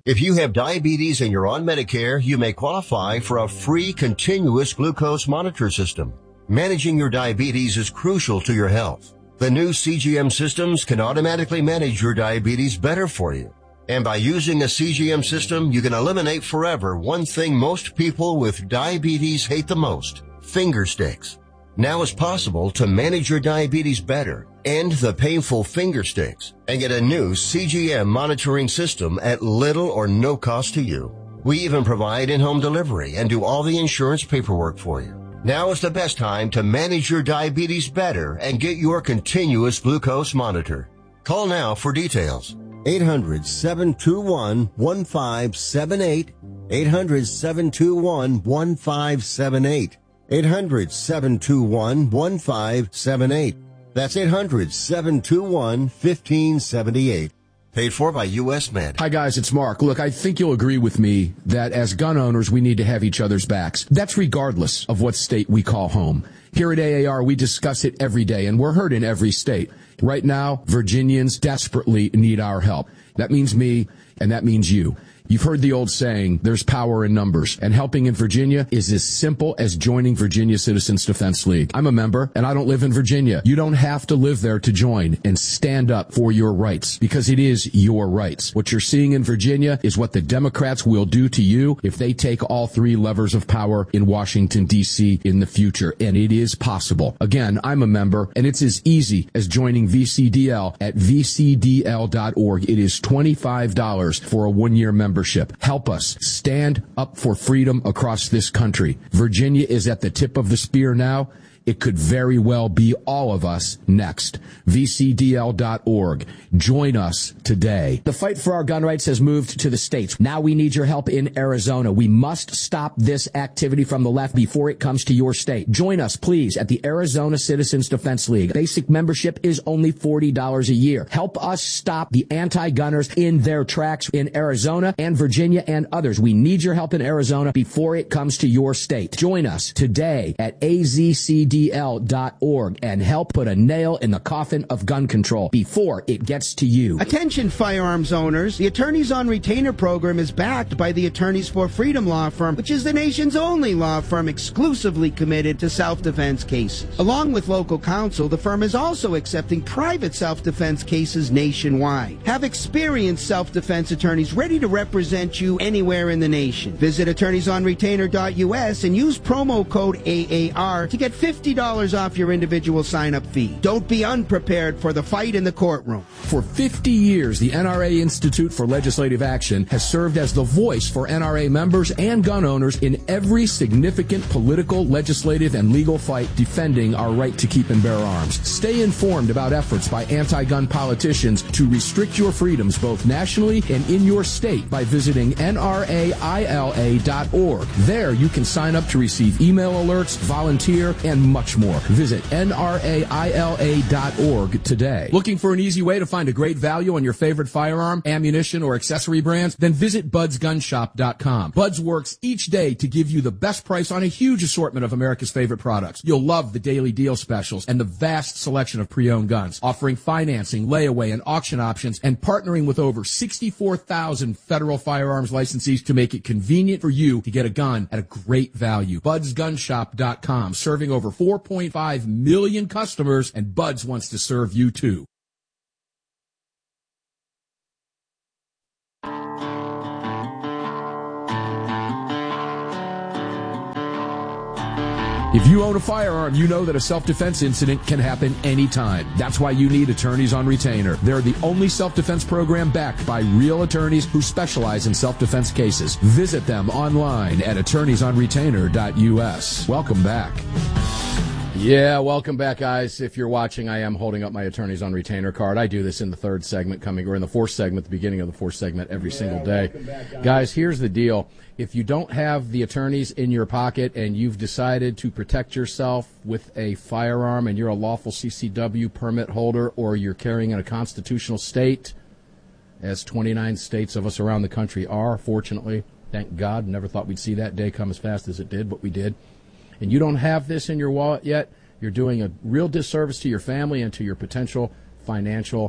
If you have diabetes and you're on Medicare, you may qualify for a free continuous glucose monitor system. Managing your diabetes is crucial to your health. The new CGM systems can automatically manage your diabetes better for you. And by using a CGM system, you can eliminate forever one thing most people with diabetes hate the most: finger sticks. Now it's possible to manage your diabetes better, end the painful finger sticks, and get a new CGM monitoring system at little or no cost to you. We even provide in-home delivery and do all the insurance paperwork for you. Now is the best time to manage your diabetes better and get your continuous glucose monitor. Call now for details. 800-721-1578. 800-721-1578. 800-721-1578. That's 800-721-1578. Paid for by U.S. Med. Hi, guys, it's Mark. Look, I think you'll agree with me that as gun owners, we need to have each other's backs. That's regardless of what state we call home. Here at AAR, we discuss it every day, and we're heard in every state. Right now, Virginians desperately need our help. That means me, and that means you. You've heard the old saying, there's power in numbers, and helping in Virginia is as simple as joining Virginia Citizens Defense League. I'm a member, and I don't live in Virginia. You don't have to live there to join and stand up for your rights, because it is your rights. What you're seeing in Virginia is what the Democrats will do to you if they take all three levers of power in Washington, D.C. in the future, and it is possible. Again, I'm a member, and it's as easy as joining VCDL at vcdl.org. It is $25 for a one-year membership. Help us stand up for freedom across this country. Virginia is at the tip of the spear now. It could very well be all of us next. VCDL.org. Join us today. The fight for our gun rights has moved to the states. Now we need your help in Arizona. We must stop this activity from the left before it comes to your state. Join us, please, at the Arizona Citizens Defense League. Basic membership is only $40 a year. Help us stop the anti-gunners in their tracks in Arizona and Virginia and others. We need your help in Arizona before it comes to your state. Join us today at AZCD.org and help put a nail in the coffin of gun control before it gets to you. Attention firearms owners. The Attorneys on Retainer program is backed by the Attorneys for Freedom law firm, which is the nation's only law firm exclusively committed to self-defense cases. Along with local counsel, the firm is also accepting private self-defense cases nationwide. Have experienced self-defense attorneys ready to represent you anywhere in the nation. Visit attorneysonretainer.us and use promo code AAR to get $50 off your individual sign-up fee. Don't be unprepared for the fight in the courtroom. For 50 years, the NRA Institute for Legislative Action has served as the voice for NRA members and gun owners in every significant political, legislative, and legal fight defending our right to keep and bear arms. Stay informed about efforts by anti-gun politicians to restrict your freedoms both nationally and in your state by visiting nraila.org. There you can sign up to receive email alerts, volunteer, and much more. Visit nraila.org today. Looking for an easy way to find a great value on your favorite firearm, ammunition, or accessory brands? Then visit budsgunshop.com. Buds works each day to give you the best price on a huge assortment of America's favorite products. You'll love the daily deal specials and the vast selection of pre-owned guns, offering financing, layaway, and auction options, and partnering with over 64,000 federal firearms licensees to make it convenient for you to get a gun at a great value. budsgunshop.com, serving over 4.5 million customers, and Buds wants to serve you too. If you own a firearm, you know that a self-defense incident can happen anytime. That's why you need Attorneys on Retainer. They're the only self-defense program backed by real attorneys who specialize in self-defense cases. Visit them online at attorneysonretainer.us. Welcome back. Yeah, welcome back, guys. If you're watching, I am holding up my Attorneys on Retainer card. I do this in the third segment or in the fourth segment, the beginning of the fourth segment every single day. Back, guys, here's the deal. If you don't have the attorneys in your pocket and you've decided to protect yourself with a firearm and you're a lawful CCW permit holder or you're carrying in a constitutional state, as 29 states of us around the country are, fortunately, thank God, never thought we'd see that day come as fast as it did, but we did. And you don't have this in your wallet yet, you're doing a real disservice to your family and to your potential financial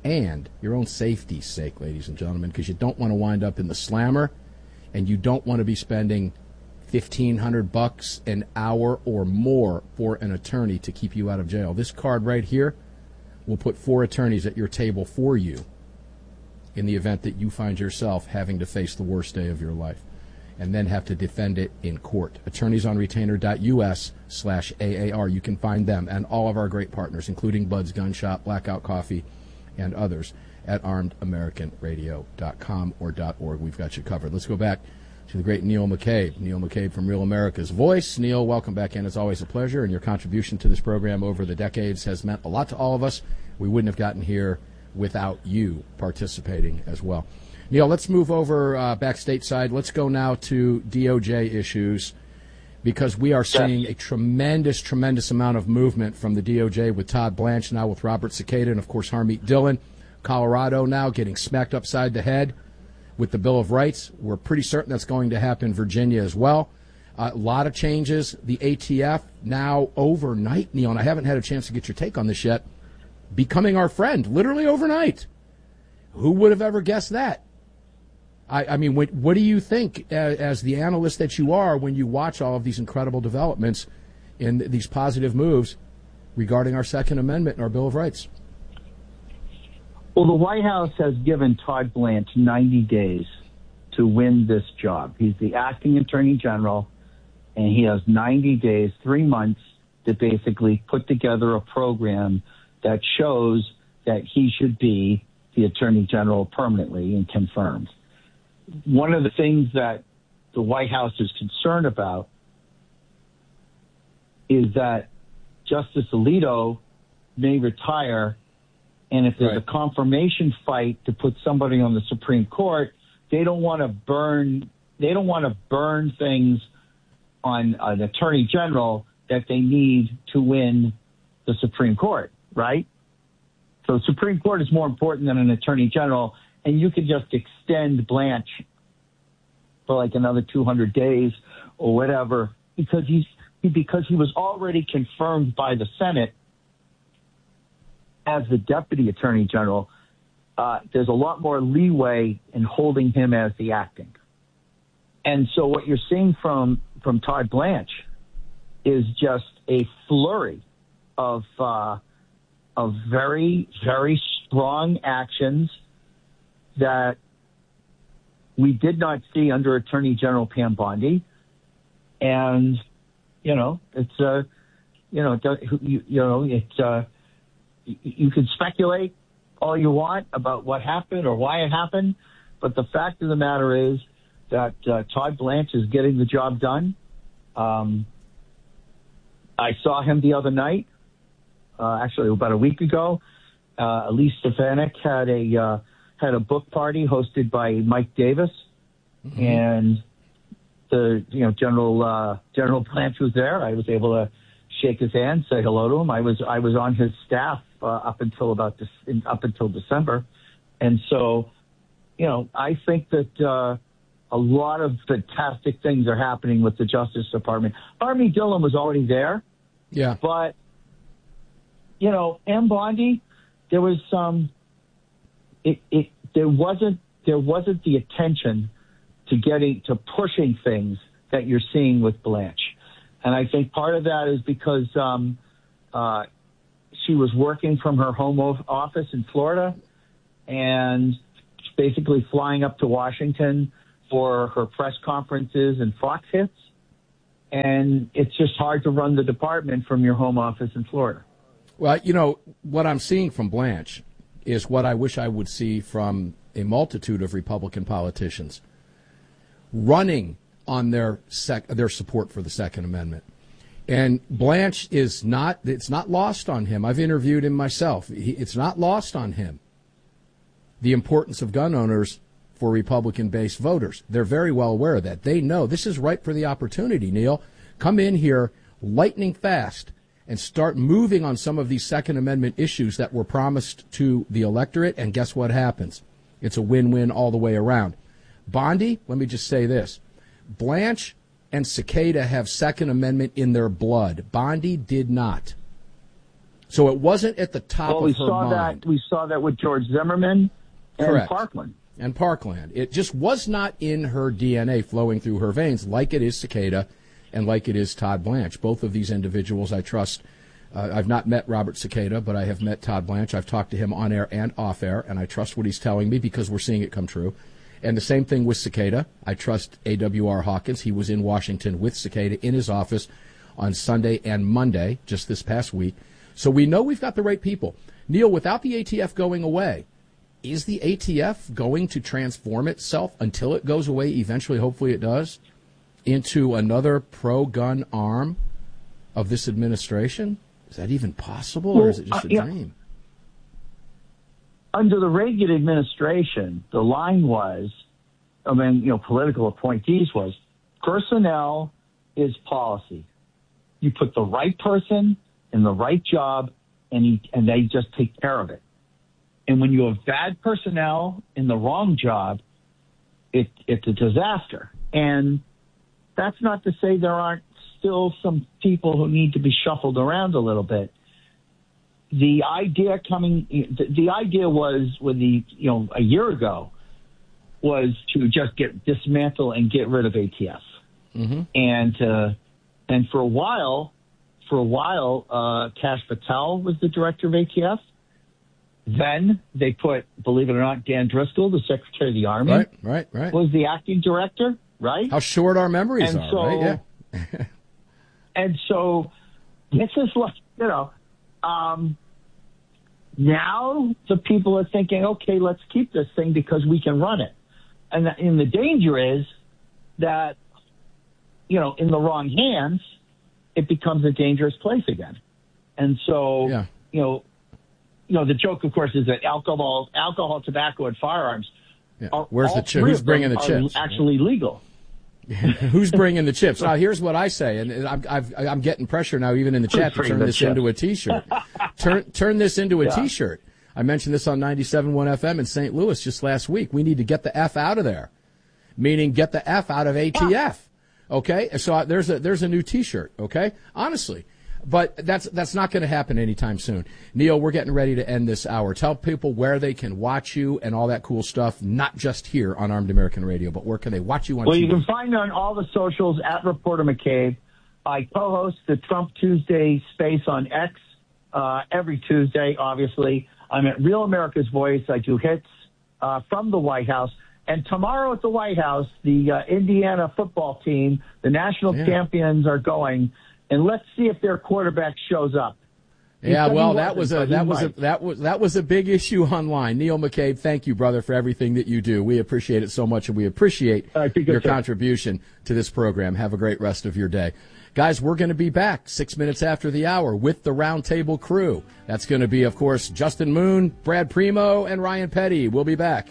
and your own safety's sake, ladies and gentlemen, because you don't want to wind up in the slammer, and you don't want to be spending $1,500 an hour or more for an attorney to keep you out of jail. This card right here will put 4 attorneys at your table for you in the event that you find yourself having to face the worst day of your life and then have to defend it in court. attorneysonretainer.us/AAR. You can find them and all of our great partners, including Bud's Gun Shop, Blackout Coffee, and others at armedamericanradio.com or .org. We've got you covered. Let's go back to the great Neil McCabe. Neil McCabe from Real America's Voice. Neil, welcome back in. It's always a pleasure, and your contribution to this program over the decades has meant a lot to all of us. We wouldn't have gotten here without you participating as well. Neil, let's move over back stateside. Let's go now to DOJ issues, because we are seeing a tremendous amount of movement from the DOJ with Todd Blanche, now with Robert Cicada, and, of course, Harmeet Dillon. Colorado now getting smacked upside the head with the Bill of Rights. We're pretty certain that's going to happen in Virginia as well. A lot of changes. The ATF now overnight, Neil, and I haven't had a chance to get your take on this yet, becoming our friend, literally overnight. Who would have ever guessed that? I mean, what do you think, as the analyst that you are, when you watch all of these incredible developments and these positive moves regarding our Second Amendment and our Bill of Rights? Well, the White House has given Todd Blanche 90 days to win this job. He's the acting attorney general, and he has 90 days, 3 months, to basically put together a program that shows that he should be the attorney general permanently and confirmed. One of the things that the White House is concerned about is that Justice Alito may retire, and if there's a confirmation fight to put somebody on the Supreme Court, they don't want to burn things on an attorney general that they need to win the Supreme Court, right? So Supreme Court is more important than an attorney general, and you could just extend Blanche for like another 200 days or whatever, because he was already confirmed by the Senate as the deputy attorney general. There's a lot more leeway in holding him as the acting. And so what you're seeing from Todd Blanche is just a flurry of very, very strong actions that we did not see under Attorney General Pam Bondi. And, you can speculate all you want about what happened or why it happened, but the fact of the matter is that Todd Blanche is getting the job done. I saw him the other night, actually about a week ago. Elise Stefanik had a book party hosted by Mike Davis, and General Blanche was there. I was able to shake his hand, say hello to him. I was on his staff up until December, and so I think that a lot of fantastic things are happening with the Justice Department. Harmeet Dillon was already there, but Pam Bondi, there was there wasn't the attention to pushing things that you're seeing with Blanche. And I think part of that is because she was working from her home office in Florida and basically flying up to Washington for her press conferences and Fox hits. And it's just hard to run the department from your home office in Florida. Well, what I'm seeing from Blanche is what I wish I would see from a multitude of Republican politicians running on their support for the Second Amendment. And Blanche it's not lost on him. I've interviewed him myself. It's not lost on him the importance of gun owners for Republican-based voters. They're very well aware of that. They know this is ripe for the opportunity, Neil. Come in here lightning fast and start moving on some of these Second Amendment issues that were promised to the electorate, and guess what happens? It's a win-win all the way around. Bondi, let me just say this. Blanche and Cicada have Second Amendment in their blood. Bondi did not. So it wasn't at the top of her mind. We saw that with George Zimmerman and Correct. Parkland. And Parkland. It just was not in her DNA flowing through her veins like it is Cicada and like it is Todd Blanche. Both of these individuals I trust. I've not met Robert Cicada, but I have met Todd Blanche. I've talked to him on air and off air, and I trust what he's telling me because we're seeing it come true. And the same thing with Cicada. I trust A.W.R. Hawkins. He was in Washington with Cicada in his office on Sunday and Monday, just this past week. So we know we've got the right people. Neil, without the ATF going away, is the ATF going to transform itself until it goes away, eventually, hopefully it does, into another pro-gun arm of this administration? Is that even possible, or is it just a dream? Under the Reagan administration, the line was, political appointees was, personnel is policy. You put the right person in the right job, and they just take care of it. And when you have bad personnel in the wrong job, it's a disaster. And that's not to say there aren't still some people who need to be shuffled around a little bit. The idea was a year ago was to just dismantle and get rid of ATF. Mm-hmm. And for a while, Kash Patel was the director of ATF. Then they put, believe it or not, Dan Driscoll, the Secretary of the Army, right, was the acting director, right? How short our memories are, right? Yeah. And so this is like, now the people are thinking, okay, let's keep this thing because we can run it. And the danger is that, in the wrong hands, it becomes a dangerous place again. And so, the joke, of course, is that alcohol, tobacco, and firearms are who's bringing the chips? Actually legal. Who's bringing the chips? Now, here's what I say, and I'm getting pressure now, even in the chat, to turn this into a T-shirt. Turn this into a T-shirt. I mentioned this on 97.1 FM in St. Louis just last week. We need to get the F out of there, meaning get the F out of ATF. Okay, so there's a new T-shirt. Okay, honestly. But that's not going to happen anytime soon. Neil, we're getting ready to end this hour. Tell people where they can watch you and all that cool stuff, not just here on Armed American Radio, but where can they watch you on TV? Well, you can find me on all the socials at Reporter McCabe. I co-host the Trump Tuesday space on X every Tuesday, obviously. I'm at Real America's Voice. I do hits from the White House. And tomorrow at the White House, the Indiana football team, the national champions, are going. And let's see if their quarterback shows up. Yeah, well, that was a big issue online. Neil McCabe, thank you, brother, for everything that you do. We appreciate it so much, and we appreciate your contribution to this program. Have a great rest of your day. Guys, we're going to be back 6 minutes after the hour with the Roundtable crew. That's going to be, of course, Justin Moon, Brad Primo, and Ryan Petty. We'll be back.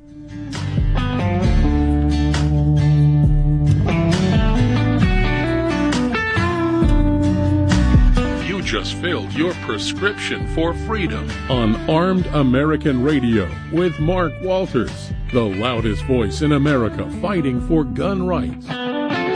Just filled your prescription for freedom on Armed American Radio with Mark Walters, the loudest voice in America fighting for gun rights.